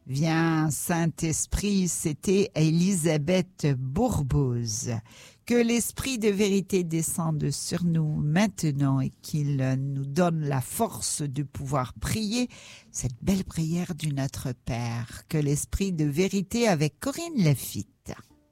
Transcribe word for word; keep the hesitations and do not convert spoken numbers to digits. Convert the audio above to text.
Viens, Saint-Esprit, c'était Élisabeth Bourbose. Que l'Esprit de vérité descende sur nous maintenant et qu'il nous donne la force de pouvoir prier cette belle prière du Notre Père. Que l'Esprit de vérité avec Corinne Laffitte.